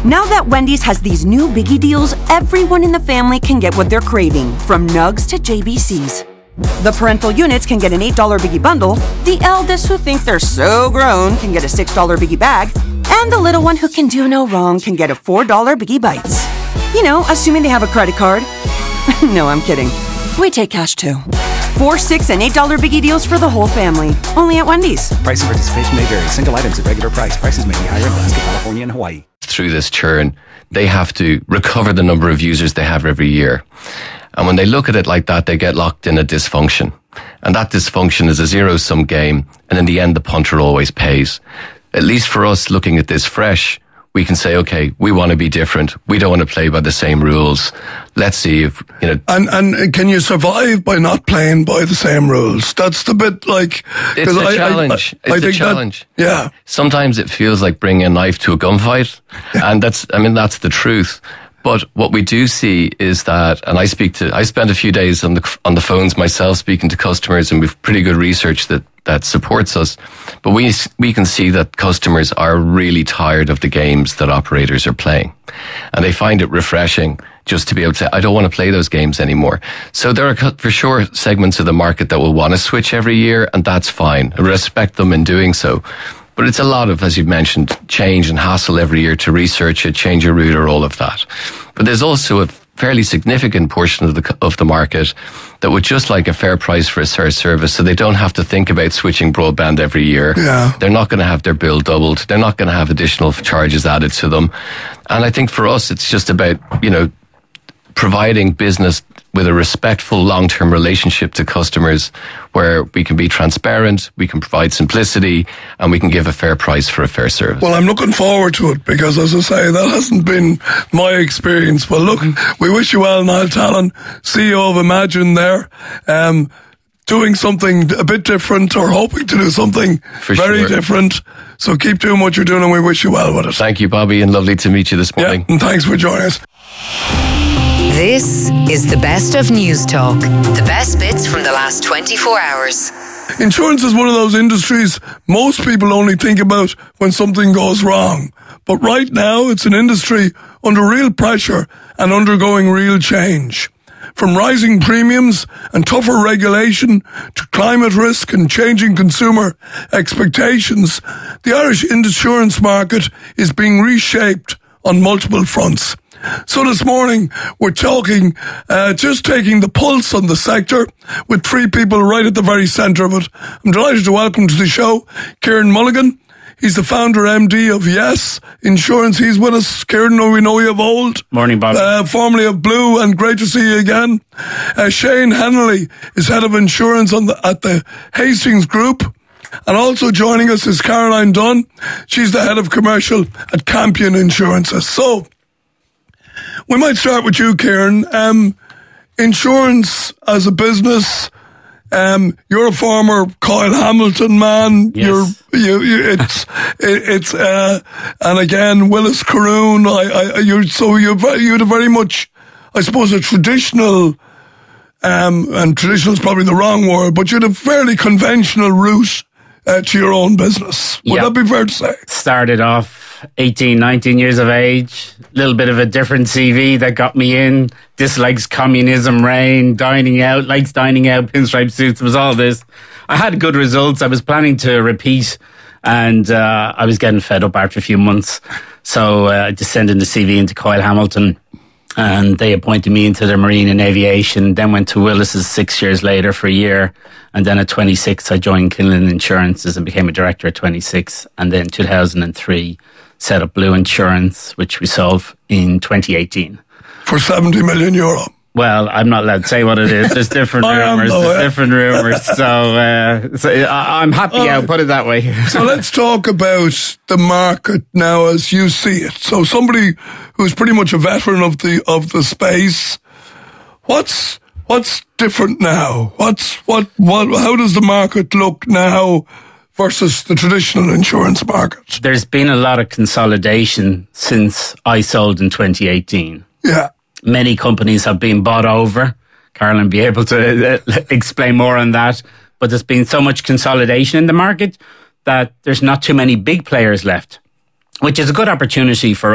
Now that Wendy's has these new biggie deals, everyone in the family can get what they're craving, from nugs to JBCs. The parental units can get an $8 biggie bundle, the eldest who think they're so grown can get a $6 biggie bag, and the little one who can do no wrong can get a $4 biggie bites. You know, assuming they have a credit card. No, I'm kidding. We take cash too. $4, $6, and $8 biggie deals for the whole family. Only at Wendy's. Price and participation may vary. Single items at regular price. Prices may be higher in Alaska, California, and Hawaii. Through this churn, they have to recover the number of users they have every year. And when they look at it like that, they get locked in a dysfunction. And that dysfunction is a zero-sum game. And in the end, the punter always pays. At least for us, looking at this fresh, we can say, okay, we want to be different. We don't want to play by the same rules. Let's see if, you know. And can you survive by not playing by the same rules? That's the bit like. It's a challenge. It's a challenge. Yeah. Sometimes it feels like bringing a knife to a gunfight. Yeah. And that's the truth. But what we do see is that, and I spent a few days on the phones myself speaking to customers, and we've pretty good research that supports us. But we can see that customers are really tired of the games that operators are playing. And they find it refreshing just to be able to say, I don't want to play those games anymore. So there are for sure segments of the market that will want to switch every year, and that's fine. I respect them in doing so. But it's a lot of, as you've mentioned, change and hassle every year to research it, change your router, all of that. But there's also a fairly significant portion of the market that would just like a fair price for a service, so they don't have to think about switching broadband every year. Yeah. They're not going to have their bill doubled. They're not going to have additional charges added to them. And I think for us, it's just about, you know, providing business with a respectful long-term relationship to customers where we can be transparent, we can provide simplicity, and we can give a fair price for a fair service. Well, I'm looking forward to it because, as I say, that hasn't been my experience. Well, look, we wish you well, Niall Tallon, CEO of Imagine there, doing something a bit different or hoping to do something very different. So keep doing what you're doing and we wish you well with it. Thank you, Bobby, and lovely to meet you this morning. Yeah, and thanks for joining us. This is the best of News Talk. The best bits from the last 24 hours. Insurance is one of those industries most people only think about when something goes wrong. But right now, it's an industry under real pressure and undergoing real change. From rising premiums and tougher regulation to climate risk and changing consumer expectations, the Irish insurance market is being reshaped on multiple fronts. So this morning, we're talking, just taking the pulse on the sector with three people right at the very centre of it. I'm delighted to welcome to the show Kieran Mulligan. He's the founder MD of Yes Insurance. He's with us. Kieran, we know you of old. Morning, Bob. Formerly of Blue, and great to see you again. Shane Hennelly is head of insurance at the Hastings Group. And also joining us is Caroline Dunn. She's the head of commercial at Campion Insurances. So, we might start with you, Kieran. Insurance as a business, you're a former Kyle Hamilton man. Yes. And again, Willis Caroon. You had a very much, I suppose, a traditional, and traditional is probably the wrong word, but you had a fairly conventional route to your own business. Would that be fair to say? Started off 18, 19 years of age, a little bit of a different CV that got me in. Dislikes communism reign, dining out, likes dining out, pinstripe suits, was all this. I had good results. I was planning to repeat, and I was getting fed up after a few months. So I just sent in the CV into Kyle Hamilton, and they appointed me into their marine and aviation, then went to Willis's 6 years later for a year. And then at 26, I joined Kinlan Insurances and became a director at 26. And then 2003, set up Blue Insurance, which we sold in 2018. For €70 million. Well, I'm not allowed to say what it is. There's different rumours. So I'm happy I'll put it that way. So let's talk about the market now as you see it. So somebody who's pretty much a veteran of the space, what's different now? How does the market look now versus the traditional insurance market? There's been a lot of consolidation since I sold in 2018. Yeah. Many companies have been bought over. Caroline will be able to explain more on that. But there's been so much consolidation in the market that there's not too many big players left, which is a good opportunity for